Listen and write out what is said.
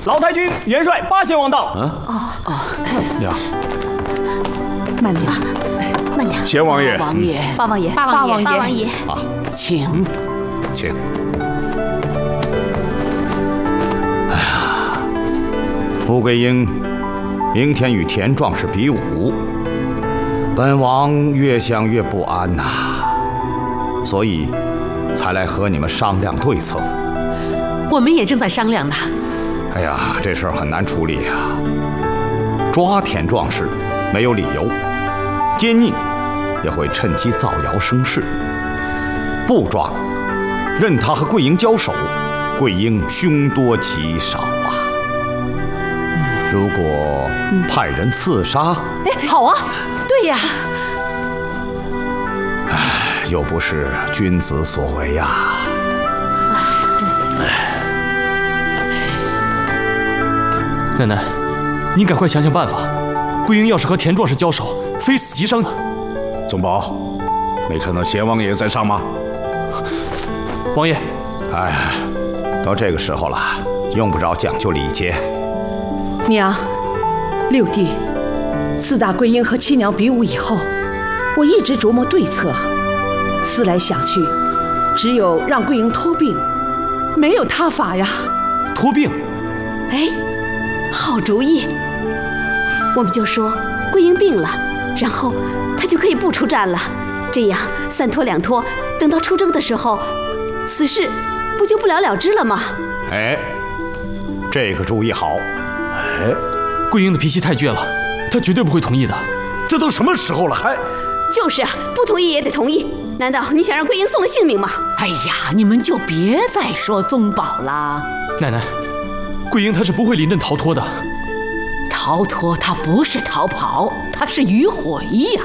老太君元帅八贤王到。 娘， 慢点， 慢点。 贤王爷， 王爷， 八王爷， 八王爷， 啊， 请。 请。哎呀，穆桂英明天与田壮士比武，本王越想越不安呐，所以才来和你们商量对策。 我们也正在商量呢。 哎呀，这事儿很难处理呀。抓田壮士没有理由，奸佞也会趁机造谣生事；不抓，任他和桂英交手，桂英凶多吉少啊。如果派人刺杀， 哎，好啊，对呀。 唉，又不是君子所为呀。 奶奶，您赶快想想办法。桂英要是和田壮士交手，非死即伤的。 宗保，没看到贤王爷在上吗？ 王爷， 哎，到这个时候了，用不着讲究礼节。 娘，六弟，自打桂英和七娘比武以后，我一直琢磨对策，思来想去，只有让桂英脱病，没有他法呀。 脱病？ 哎，好主意！我们就说桂英病了，然后她就可以不出战了，这样三拖两拖，等到出征的时候，此事不就不了了之了吗？ 哎，这个主意好。 哎，桂英的脾气太倔了，她绝对不会同意的。 这都什么时候了，还…… 就是啊，不同意也得同意。难道你想让桂英送了性命吗？ 哎呀，你们就别再说宗保了。 奶奶，桂英她是不会临阵逃脱的。 逃脱，她不是逃跑，她是迂回呀。